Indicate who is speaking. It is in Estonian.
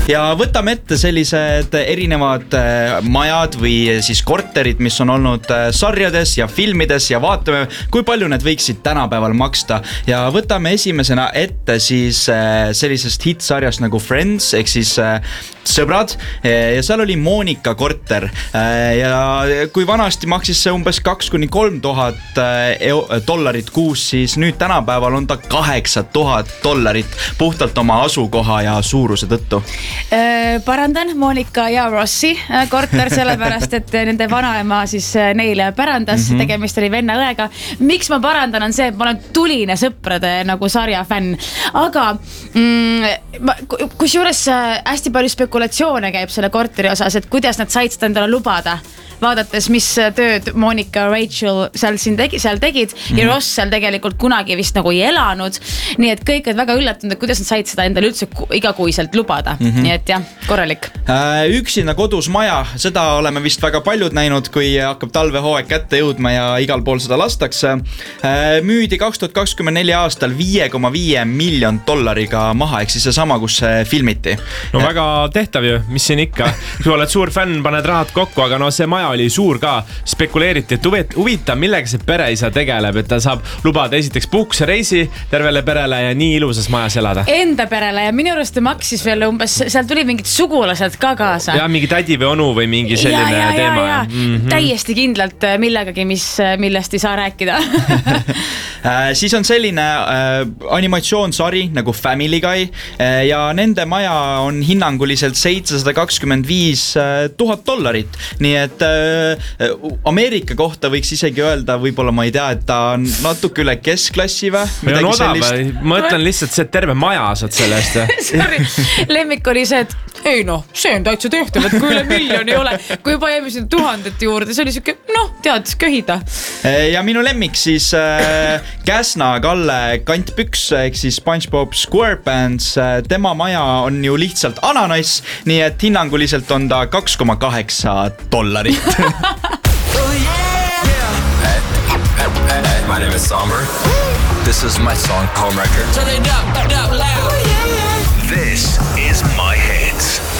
Speaker 1: Ja võtame ette sellised erinevad majad või siis korterid, mis on olnud sarjades ja filmides ja vaatame, kui palju need võiksid tänapäeval maksta. Ja võtame esimesena ette siis sellisest hitsarjast nagu Friends, ehk siis sõbrad, ja seal oli Monika korter ja kui vanasti maksis see umbes 2,000–3,000 $, kuus, siis nüüd tänapäeval on ta $8,000 puhtalt oma asukoha ja suuruse tõttu.
Speaker 2: Parandan, Monika ja Rossi korter, sellepärast et nende vanaema siis neile pärandas, tegemist oli venna-õega. Miks ma parandan on see, et ma olen tuline sõprade nagu sarja fänn, aga kusjuures hästi palju spekulatsioone käib selle korteri osas, et kuidas nad said seda endale lubada, vaadates, mis tööd Monika ja Rachel seal tegid ja Ross seal tegelikult kunagi vist nagu ei elanud, nii et kõik on väga üllatunud, et kuidas nad said seda endale üldse igakuiselt lubada, nii et jah, korralik.
Speaker 1: Üksinda kodus maja, seda oleme vist väga paljud näinud, kui hakkab talvehooaeg kätte jõudma ja igal pool seda lastakse. Müüdi 2024 aastal $5,5 miljon maha, ehk siis see sama, kus filmiti.
Speaker 3: No väga tehtav ju, mis siin ikka. Kui oled suur fänn, paned rahad kokku, aga no see maja oli suur ka, spekuleeriti, et huvitav, millega see pereisa tegeleb, et ta saab lubada esiteks puhkusereisi tervele perele ja nii ilusas majas elada.
Speaker 2: Enda perele ja minu arust maksis veel umbes, seal tuli mingid sugulased ka kaasa.
Speaker 3: Ja mingi tädi või onu või mingi selline teema.
Speaker 2: Täiesti kindlalt millegagi, millest ei saa rääkida.
Speaker 1: Siis on selline animatsioonsari nagu Family Guy ja nende maja on hinnanguliselt $725,000, nii et Ameerika kohta võiks isegi öelda, võib-olla ma ei tea, et ta on natuke üle keskklassi või?
Speaker 3: On odav, ma ütlen lihtsalt see, et terve maja saad sellest.
Speaker 2: Sorry, lemmik oli see, et ei noh, see on täitsa tehtav, et kui üle miljon ei ole, kui juba jääme siin 1000 juurde, see oli siuke, noh, tead, köhida.
Speaker 1: Ja minu lemmik siis Käsna Kalle kantpüks, ehk siis SpongeBob SquarePants, tema maja on ju lihtsalt ananas, nii et hinnanguliselt on ta $2,8.
Speaker 4: My name is Somber. This is my song, Home Record. Turn it up loud. This is my hits.